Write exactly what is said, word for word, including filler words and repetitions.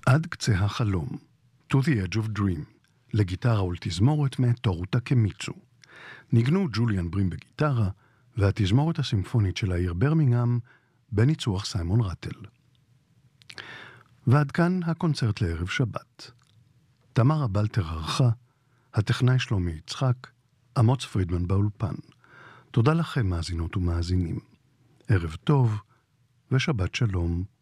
עד קצה החלום, To the Edge of Dream, לגיטרה ולתזמורת מאת טורו טקמיצו. ניגנו ג'וליאן ברים בגיטרה, והתזמורת הסימפונית של העיר ברמינגהאם, בניצוח סיימון רטל. ועד כאן הקונצרט לערב שבת. תמרה בלטר ערכה, הטכנאי שלומי יצחק, אמוץ פרידמן באולפן. תודה לכם מאזינות ומאזינים. ערב טוב ושבת שלום.